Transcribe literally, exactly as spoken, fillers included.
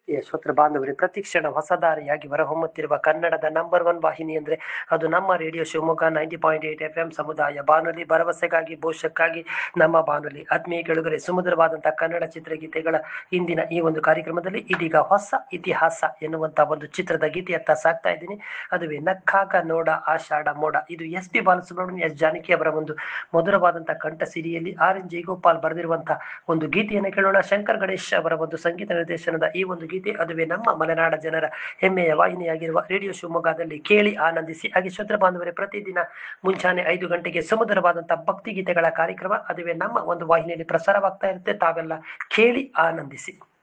ಯಶೋತ್ರ ಬಾಂಧವರೇ, ಪ್ರತಿಕ್ಷಣ ಹೊಸ ದಾರಿಯಾಗಿ ಹೊರಹೊಮ್ಮುತ್ತಿರುವ ಕನ್ನಡದ ನಂಬರ್ ಒನ್ ವಾಹಿನಿ ಅಂದ್ರೆ ಅದು ನಮ್ಮ radio Shivamogga ninety point eight F M ಸಮುದಾಯ ಬಾನುಲಿ, ಭರವಸೆಗಾಗಿ ಭವಿಷ್ಯಕ್ಕಾಗಿ ನಮ್ಮ ಬಾನುಲಿ. ಆತ್ಮೀಯ ಕೆಳಗರೆ, ಸುಮಧುರವಾದಂತಹ ಕನ್ನಡ ಚಿತ್ರಗೀತೆಗಳ ಇಂದಿನ ಈ ಒಂದು ಕಾರ್ಯಕ್ರಮದಲ್ಲಿ ಇದೀಗ ಹೊಸ ಇತಿಹಾಸ ಎನ್ನುವಂತಹ ಒಂದು ಚಿತ್ರದ ಗೀತೆಯತ್ತ ಸಾಕ್ತಾ ಇದ್ದೀನಿ. ಅದುವೇ ನಕ್ಕಾಗ ನೋಡ ಆಷಾಢ ಮೋಡ. ಇದು S P Balasubramanya, S Janaki ಅವರ ಒಂದು ಮಧುರವಾದಂತಹ ಕಂಠ ಸಿರಿಯಲ್ಲಿ ಆರ್ ಎನ್ ಜಯಗೋಪಾಲ್ ಬರೆದಿರುವಂತಹ ಒಂದು ಗೀತೆಯನ್ನು ಕೇಳೋಣ. ಶಂಕರ್ ಗಣೇಶ್ ಅವರ ಒಂದು ಸಂಗೀತ ನಿರ್ದೇಶನದ ಈ ಒಂದು ಗೀತೆ ಅದುವೇ ನಮ್ಮ ಮಲೆನಾಡ ಜನರ ಹೆಮ್ಮೆಯ ವಾಹಿನಿಯಾಗಿರುವ ರೇಡಿಯೋ ಶಿವಮೊಗ್ಗದಲ್ಲಿ ಕೇಳಿ ಆನಂದಿಸಿ. ಹಾಗೆ ಶ್ರೋತೃ ಬಾಂಧವರೇ, ಪ್ರತಿದಿನ ಮುಂಚಾನೆ ಐದು ಗಂಟೆಗೆ ಸುಮಧುರವಾದಂತಹ ಭಕ್ತಿ ಗೀತೆಗಳ ಕಾರ್ಯಕ್ರಮ ಅದುವೇ ನಮ್ಮ ಒಂದು ವಾಹಿನಿಯಲ್ಲಿ ಪ್ರಸಾರವಾಗ್ತಾ ಇರುತ್ತೆ. ತಾವೆಲ್ಲ ಕೇಳಿ ಆನಂದಿಸಿ.